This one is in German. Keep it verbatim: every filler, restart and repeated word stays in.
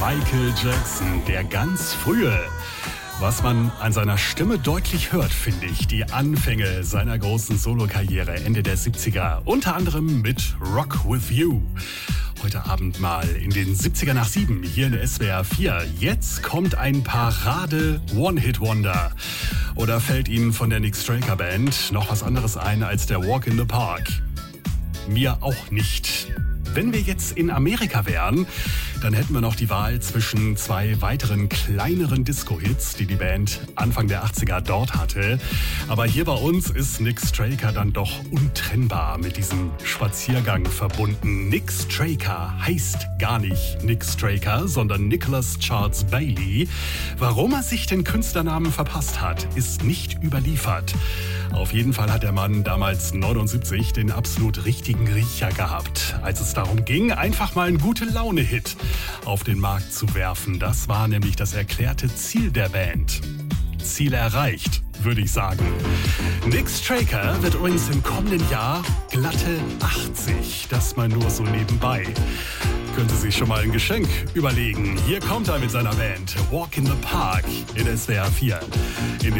Michael Jackson, der ganz frühe. Was man an seiner Stimme deutlich hört, finde ich, die Anfänge seiner großen Solokarriere Ende der siebziger, unter anderem mit Rock With You. Heute Abend mal in den siebziger nach sieben hier in S W R vier. Jetzt kommt ein Parade One-Hit-Wonder. Oder fällt Ihnen von der Nick Straker Band noch was anderes ein als der Walk in the Park? Mir auch nicht. Wenn wir jetzt in Amerika wären, dann hätten wir noch die Wahl zwischen zwei weiteren kleineren Disco-Hits, die die Band Anfang der achtziger dort hatte. Aber hier bei uns ist Nick Straker dann doch untrennbar mit diesem Spaziergang verbunden. Nick Straker heißt gar nicht Nick Straker, sondern Nicholas Charles Bailey. Warum er sich den Künstlernamen verpasst hat, ist nicht überliefert. Auf jeden Fall hat der Mann damals neunundsiebzig den absolut richtigen Riecher gehabt, als es darum ging, einfach mal einen Gute-Laune-Hit auf den Markt zu werfen. Das war nämlich das erklärte Ziel der Band. Ziel erreicht, würde ich sagen. Nick Straker wird übrigens im kommenden Jahr glatte achtzig. Das mal nur so nebenbei. Können Sie sich schon mal ein Geschenk überlegen. Hier kommt er mit seiner Band Walk in the Park in S W R vier. In